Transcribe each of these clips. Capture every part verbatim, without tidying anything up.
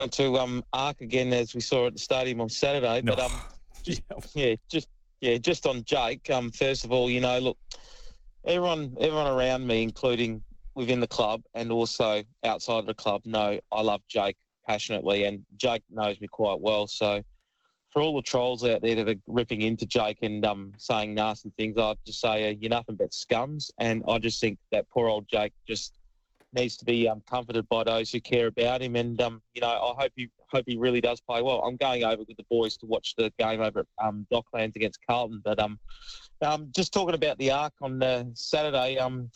to um Arc again as we saw at the stadium on Saturday. But No. um, just yeah, just yeah, just on Jake. Um, first of all, you know, look, everyone, everyone around me, including within the club and also outside of the club, know I love Jake passionately, and Jake knows me quite well. So for all the trolls out there that are ripping into Jake and um saying nasty things, I'd just say uh, you're nothing but scums, and I just think that poor old Jake just needs to be um, comforted by those who care about him. And, um, you know, I hope he hope he really does play well. I'm going over with the boys to watch the game over at um, Docklands against Carlton. But um, um, just talking about the Arc on uh, Saturday, um,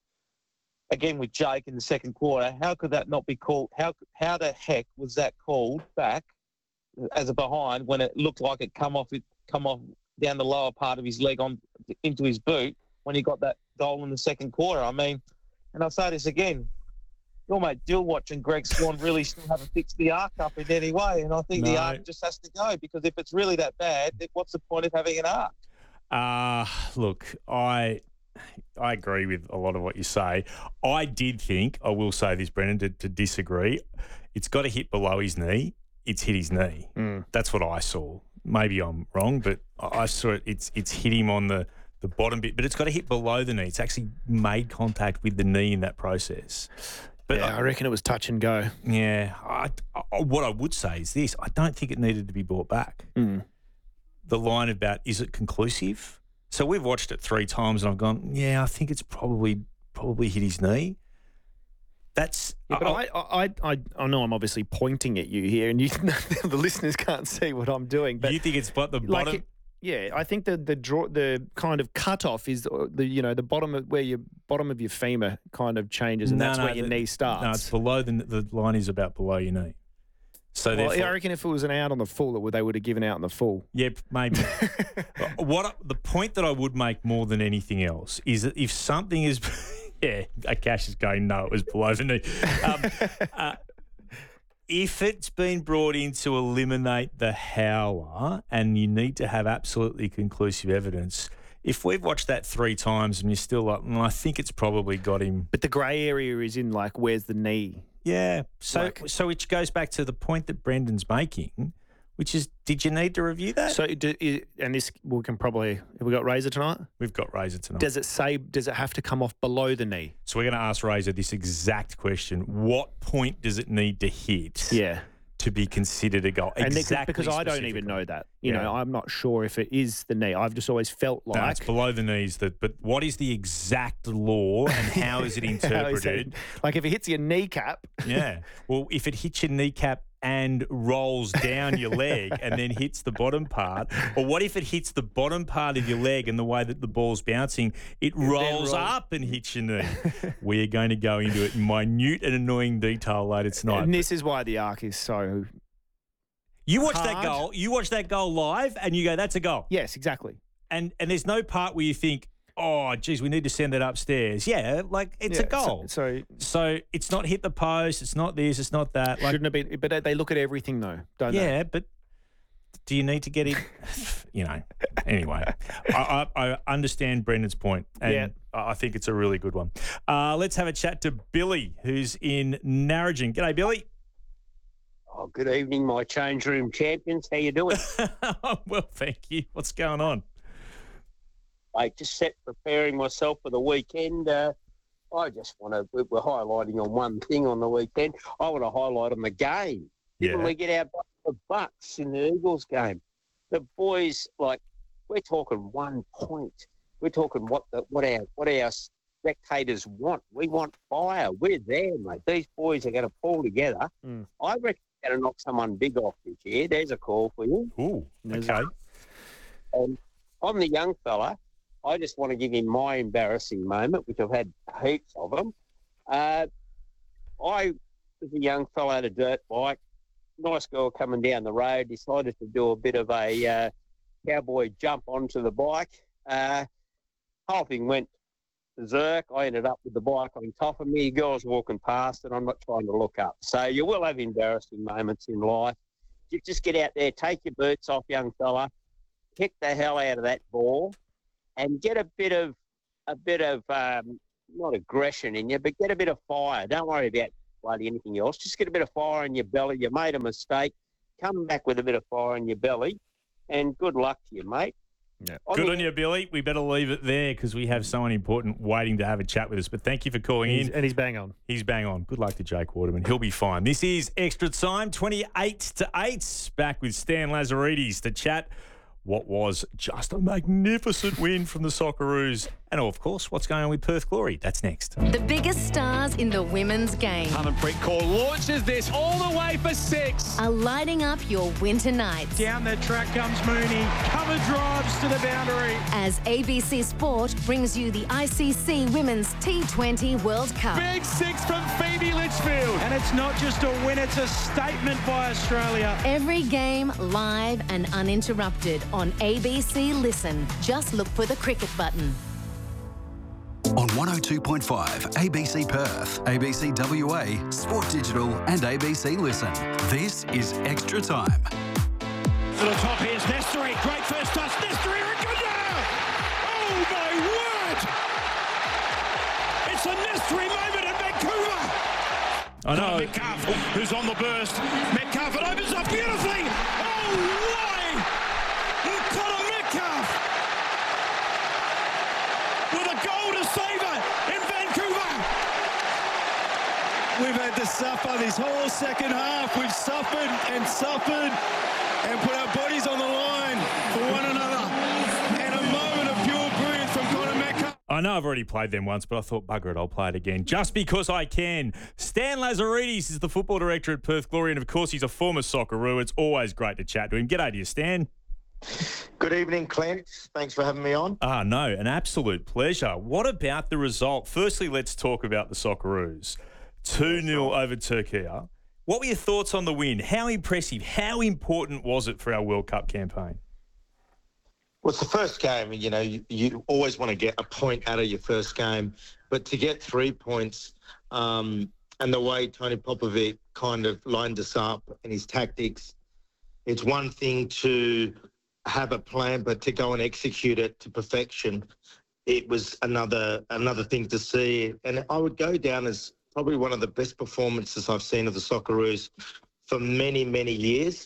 again with Jake in the second quarter, how could that not be called? How how the heck was that called back as a behind when it looked like it come off it come off down the lower part of his leg on into his boot when he got that goal in the second quarter? I mean, and I'll say this again, your mate Dillwatch and Greg Swan really still haven't fixed the Arc up in any way, and I think No. the Arc just has to go, because if it's really that bad, then what's the point of having an Arc? Uh, look, I I agree with a lot of what you say. I did think, I will say this, Brendan, to, to disagree, it's got to hit below his knee. It's hit his knee. Mm. That's what I saw. Maybe I'm wrong, but I I saw it. It's it's hit him on the, the bottom bit, but it's got to hit below the knee. It's actually made contact with the knee in that process. But yeah, I, I reckon it was touch and go. Yeah. I, I, what I would say is this. I don't think it needed to be brought back. Mm. The line about, is it conclusive? So we've watched it three times and I've gone, yeah, I think it's probably probably hit his knee. That's yeah, but I, I, I, I know I'm obviously pointing at you here, and you, the listeners can't see what I'm doing. But you think it's but the like bottom? it, yeah, I think the the draw, the kind of cutoff is the you know the bottom of where your bottom of your femur kind of changes, and No, that's no, where your the- knee starts. No, it's below the the line is about below your knee. So well, therefore, I reckon if it was an out on the full, it would, they would have given out on the full. yeah, maybe. what I- the point that I would make more than anything else is that if something is, yeah, Cash is going, no, it was below the knee. Um, uh, if it's been brought in to eliminate the howler, and you need to have absolutely conclusive evidence. If we've watched that three times and you're still like, mm, I think it's probably got him. But the grey area is in like, where's the knee? Yeah. So, Like- so which goes back to the point that Brendan's making, which is, did you need to review that? So, do, i- and this we can probably have we got Razor tonight? We've got Razor tonight. Does it say? Does it have to come off below the knee? so we're going to ask Razor this exact question. What point does it need to hit Yeah. to be considered a goal? And because- Exactly. because I don't even specifically. know that. You Yeah. know, I'm not sure if it is the knee. I've just always felt No, like it's below the knees. That, but what is the exact law and how is it How is interpreted? it- like if it hits your kneecap. Yeah. Well, if it hits your kneecap and rolls down your leg and then hits the bottom part, or what if it hits the bottom part of your leg and the way that the ball's bouncing, it rolls roll- up and hits your knee? We are going to go into it in minute and annoying detail later tonight. And this is why the arc is so. You watch that hard. goal, you watch that goal live and you go, that's a goal. Yes, exactly. And and there's no part where you think, oh, geez, we need to send that upstairs. Yeah, like it's a Yeah, so- goal. So, So it's not hit the post, it's not this, it's not that. Like, shouldn't have been. But they look at everything though, don't they? yeah, but do you need to get it? You know. Anyway, I, I, I understand Brendan's point, and Yeah. I I think it's a really good one. Uh, let's have a chat to Billy, who's in Narrogin. G'day, Billy. Oh, good evening, my change room champions. How you doing? Well, thank you. What's going on? Mate, just set preparing myself for the weekend. Uh, I just want to, we're highlighting on one thing on the weekend. I want to highlight on the game. Didn't Yeah. we get our bu- the Bucks in the Eagles game? The boys, like, we're talking one point. We're talking what the, what our what our spectators want. We want fire. We're there, mate. These boys are going to pull together. Mm. I reckon they're going to knock someone big off this year. There's a call for you. Ooh, There's okay. Um, I'm the young fella. I just want to give him my embarrassing moment, which I've had heaps of them. Uh, I was a young fella at a dirt bike. Nice girl coming down the road, decided to do a bit of a uh, cowboy jump onto the bike. Uh, whole thing went berserk. I ended up with the bike on top of me. Girls walking past, and I'm not trying to look up. So you will have embarrassing moments in life. You just get out there, take your boots off, young fella, kick the hell out of that ball, and get a bit of a bit of um, not aggression in you, but get a bit of fire. Don't worry about bloody anything else. Just get a bit of fire in your belly. You made a mistake. Come back with a bit of fire in your belly, and good luck to you, mate. Yeah. On Good the- on you, Billy. We better leave it there because we have someone important waiting to have a chat with us. But thank you for calling He's, in. and he's bang on. He's bang on. Good luck to Jake Waterman. He'll be fine. This is Extra Time, twenty-eight to eight. Back with Stan Lazaridis to chat what was just a magnificent win from the Socceroos. And, of course, what's going on with Perth Glory. That's next. The biggest stars in the women's game Harmanpreet Kaur launches this all the way for six. are lighting up your winter nights Down the track comes Mooney. Cover drives to the boundary. as A B C Sport brings you the I C C Women's T twenty World Cup. Big six from Phoebe Litchfield. And it's not just a win, it's a statement by Australia. Every game live and uninterrupted on A B C Listen. Just look for the cricket button. On one oh two point five A B C Perth, A B C W A, Sport Digital and A B C Listen. This is Extra Time. To the top, here's Nestory. Great first touch. Nestory Ragunda! Oh, my word! It's a Nestory moment in Vancouver. I know. Metcalf, who's on the burst. Metcalf, it opens up beautifully. Oh, why? Connor Metcalf with a goal to save it in Vancouver. We've had to suffer this whole second half. We've suffered and suffered and put our bodies on the line for one another. And a moment of pure brilliance from Connor Metcalf. I know I've already played them once, but I thought, bugger it, I'll play it again just because I can. Stan Lazaridis is the football director at Perth Glory, and of course, he's a former Socceroo. It's always great to chat to him. G'day to you, Stan. Good evening, Clint. Thanks for having me on. Ah, no, an absolute pleasure. What about the result? Firstly, let's talk about the Socceroos. two nil over Turkey. What were your thoughts on the win? How impressive, how important was it for our World Cup campaign? Well, it's the first game, and you know you, you always want to get a point out of your first game, but to get three points, um, and the way Tony Popovic kind of lined us up and his tactics, it's one thing to have a plan, but to go and execute it to perfection, it was another another thing to see. And I would go down as probably one of the best performances I've seen of the Socceroos for many, many years.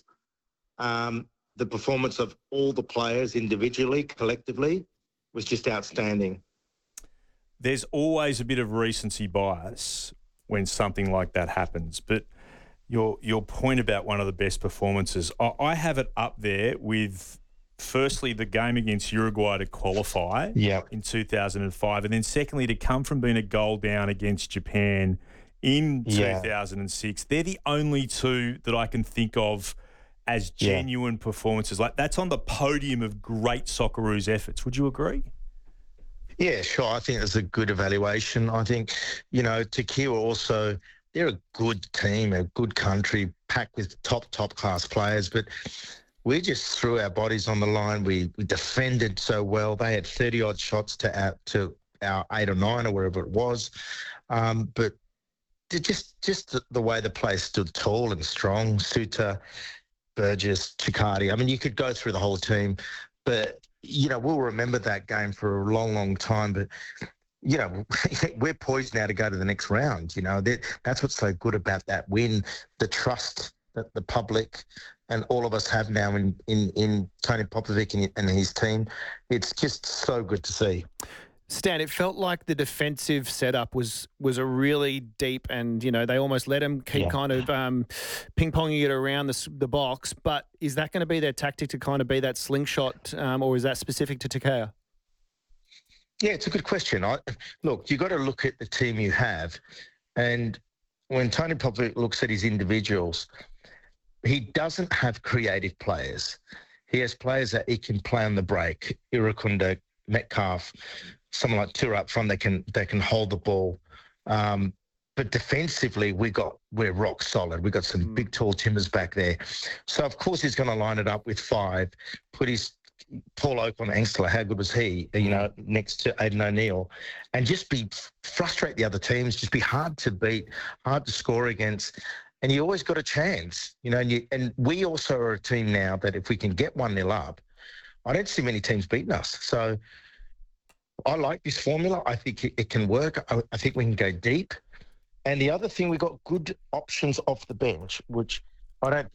Um, the performance of all the players individually, collectively, was just outstanding. There's always a bit of recency bias when something like that happens, but your your point about one of the best performances, I, I have it up there with, firstly, the game against Uruguay to qualify Yeah. in two thousand five, and then secondly, to come from being a goal down against Japan in Yeah. two thousand six. They're the only two that I can think of as genuine performances. Like, that's on the podium of great Socceroos efforts. Would you agree? Yeah, sure. I think it's a good evaluation. I think, you know, Tequila also, they're a good team, a good country, packed with top, top class players. But we just threw our bodies on the line. We we defended so well. They had thirty odd shots to our, to our eight or nine or wherever it was. Um, but it just just the, the way the place stood tall and strong, Suter, Burgess, Cicardi. I mean, you could go through the whole team, but, you know, we'll remember that game for a long, long time. But, you know, we're poised now to go to the next round. You know, that, that's what's so good about that win, the trust that the public and all of us have now in, in, in Tony Popovic and, and his team. It's just so good to see. Stan, it felt like the defensive setup was was a really deep, and you know they almost let him keep Yeah. kind of um, ping-ponging it around the, s- the box. But is that going to be their tactic to kind of be that slingshot, um, or is that specific to Takeo? Yeah, it's a good question. I, look, you've got to look at the team you have. And when Tony Popovic looks at his individuals, he doesn't have creative players. He has players that he can play on the break. Irukunda, Metcalf, someone like Tura up front, they can they can hold the ball. Um, but defensively, we got we're rock solid. We got some Mm. big, tall timbers back there. So of course he's going to line it up with five, put his Paul Oak on Angstler. How good was he? You know, next to Aidan O'Neill, and just be frustrate the other teams. Just be hard to beat, hard to score against. And you always got a chance, you know. And, you, and we also are a team now that if we can get one nil up, I don't see many teams beating us. So I like this formula. I think it, it can work. I, I think we can go deep. And the other thing, we got good options off the bench, which I don't